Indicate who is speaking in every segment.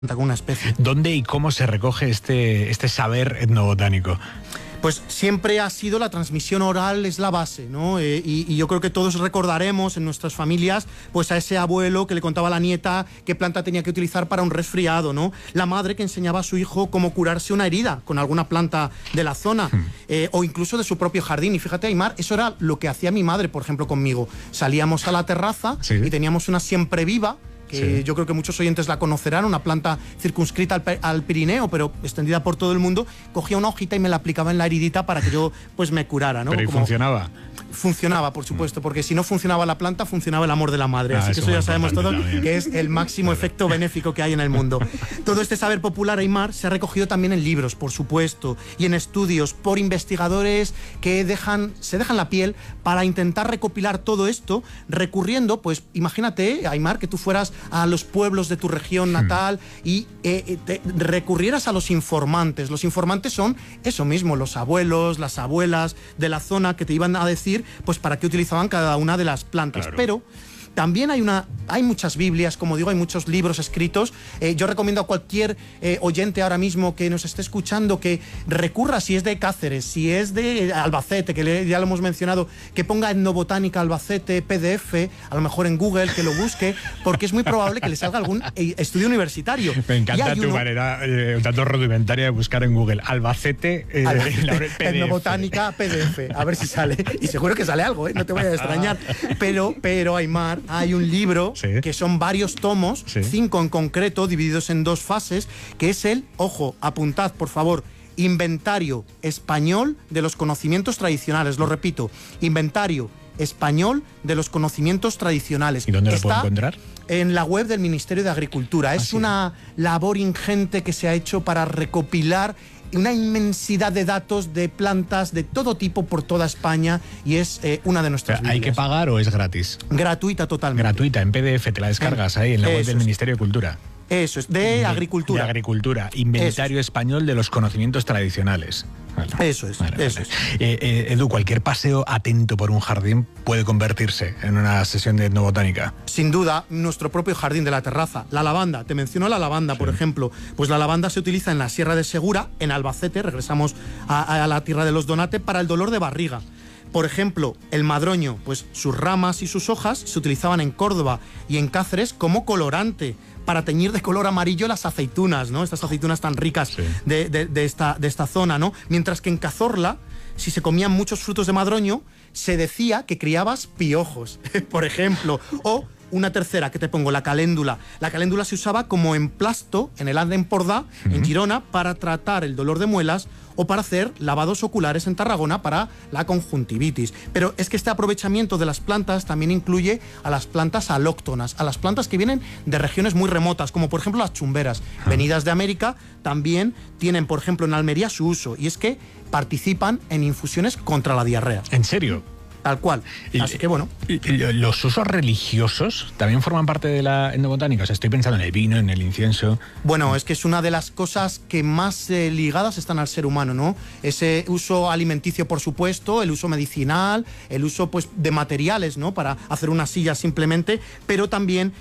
Speaker 1: con una especie.
Speaker 2: ¿Dónde y cómo se recoge este saber etnobotánico?
Speaker 1: Pues siempre ha sido la transmisión oral, es la base, ¿no? Y yo creo que todos recordaremos en nuestras familias pues a ese abuelo que le contaba a la nieta qué planta tenía que utilizar para un resfriado, ¿no? La madre que enseñaba a su hijo cómo curarse una herida con alguna planta de la zona, o incluso de su propio jardín. Y fíjate, Aimar, eso era lo que hacía mi madre, por ejemplo, conmigo. Salíamos a la terraza y teníamos una siempre viva, que yo creo que muchos oyentes la conocerán, una planta circunscrita al Pirineo, pero extendida por todo el mundo. Cogía una hojita y me la aplicaba en la heridita para que yo pues me curara, ¿no?
Speaker 2: Pero ¿y funcionaba?
Speaker 1: Funcionaba, por supuesto, porque si no funcionaba la planta, funcionaba el amor de la madre. Así que eso ya sabemos todos, que es el máximo efecto benéfico que hay en el mundo. Todo este saber popular, Aimar, se ha recogido también en libros, por supuesto, y en estudios por investigadores que se dejan la piel para intentar recopilar todo esto, recurriendo, pues imagínate, Aimar, que tú fueras a los pueblos de tu región natal y te recurrieras a los informantes. Los informantes son eso mismo, los abuelos, las abuelas de la zona que te iban a decir pues para qué utilizaban cada una de las plantas. Claro. Pero también hay muchas Biblias, como digo, hay muchos libros escritos. Yo recomiendo a cualquier oyente ahora mismo que nos esté escuchando que recurra, si es de Cáceres, si es de Albacete, que ya lo hemos mencionado, que ponga Etnobotánica Albacete, PDF, a lo mejor en Google, que lo busque, porque es muy probable que le salga algún estudio universitario.
Speaker 2: Me encanta tu manera un tanto rudimentaria de buscar en Google Albacete,
Speaker 1: Etnobotánica PDF, a ver si sale. Y seguro que sale algo, no te voy a extrañar. Pero Aimar, hay un libro que son varios tomos, 5 en concreto, divididos en 2 fases, que es ojo, apuntad por favor, Inventario Español de los Conocimientos Tradicionales. Lo repito, Inventario Español de los Conocimientos Tradicionales.
Speaker 2: ¿Y dónde lo puedo encontrar?
Speaker 1: En la web del Ministerio de Agricultura. Es una labor ingente que se ha hecho para recopilar una inmensidad de datos de plantas de todo tipo por toda España, y es una de nuestras Biblias.
Speaker 2: ¿Hay que pagar o es gratis?
Speaker 1: Gratuita totalmente.
Speaker 2: Gratuita, en PDF, te la descargas ahí en la web del Ministerio de Cultura.
Speaker 1: Eso es, de Agricultura.
Speaker 2: De Agricultura, Inventario Español de los Conocimientos Tradicionales. Vale.
Speaker 1: Eso es.
Speaker 2: Edu, cualquier paseo atento por un jardín puede convertirse en una sesión de etnobotánica.
Speaker 1: Sin duda, nuestro propio jardín de la terraza. La lavanda, te menciono la lavanda, por ejemplo. Pues la lavanda se utiliza en la Sierra de Segura, en Albacete, regresamos a la tierra de los Donate, para el dolor de barriga. Por ejemplo, el madroño, pues sus ramas y sus hojas se utilizaban en Córdoba y en Cáceres como colorante para teñir de color amarillo las aceitunas, ¿no? Estas aceitunas tan ricas de esta zona, ¿no? Mientras que en Cazorla, si se comían muchos frutos de madroño, se decía que criabas piojos, por ejemplo. O una tercera que te pongo, la caléndula. La caléndula se usaba como emplasto en el Ande Empordà, en Girona, para tratar el dolor de muelas o para hacer lavados oculares en Tarragona para la conjuntivitis. Pero es que este aprovechamiento de las plantas también incluye a las plantas alóctonas, a las plantas que vienen de regiones muy remotas, como por ejemplo las chumberas, venidas de América, también tienen, por ejemplo, en Almería su uso, y es que participan en infusiones contra la diarrea.
Speaker 2: ¿En serio?
Speaker 1: Tal cual. Así que bueno.
Speaker 2: ¿Los usos religiosos también forman parte de la etnobotánica? O sea, estoy pensando en el vino, en el incienso.
Speaker 1: Bueno, es que es una de las cosas que más ligadas están al ser humano, ¿no? Ese uso alimenticio, por supuesto, el uso medicinal, el uso pues de materiales, ¿no? Para hacer una silla simplemente, pero también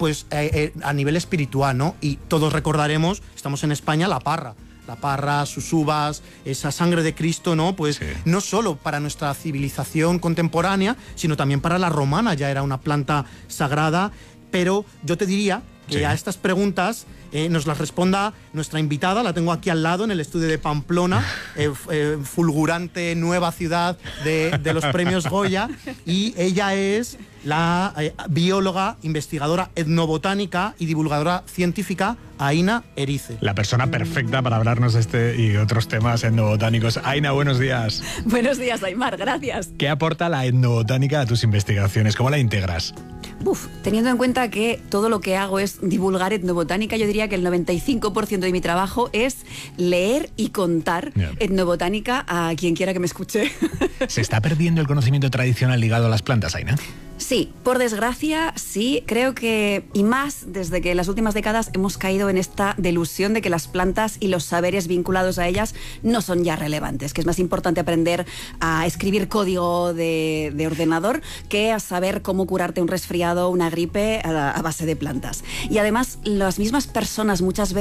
Speaker 1: a nivel espiritual, ¿no? Y todos recordaremos, estamos en España, la parra, sus uvas, esa sangre de Cristo, ¿no? Pues no solo para nuestra civilización contemporánea, sino también para la romana, ya era una planta sagrada. Pero yo te diría que a estas preguntas nos las responda nuestra invitada, la tengo aquí al lado en el estudio de Pamplona, fulgurante nueva ciudad de los premios Goya, y ella es la bióloga, investigadora etnobotánica y divulgadora científica Aina Erice.
Speaker 2: La persona perfecta para hablarnos de este y otros temas etnobotánicos. Aina, buenos días.
Speaker 3: Buenos días, Aimar, gracias.
Speaker 2: ¿Qué aporta la etnobotánica a tus investigaciones? ¿Cómo la integras?
Speaker 3: Teniendo en cuenta que todo lo que hago es divulgar etnobotánica, yo diría que el 95% de mi trabajo es leer y contar etnobotánica a quien quiera que me escuche.
Speaker 2: ¿Se está perdiendo el conocimiento tradicional ligado a las plantas, Aina?
Speaker 3: Sí, por desgracia, sí. Creo que, y más desde que en las últimas décadas hemos caído en esta delusión de que las plantas y los saberes vinculados a ellas no son ya relevantes, que es más importante aprender a escribir código de ordenador que a saber cómo curarte un resfriado o una gripe a base de plantas. Y además, las mismas personas muchas veces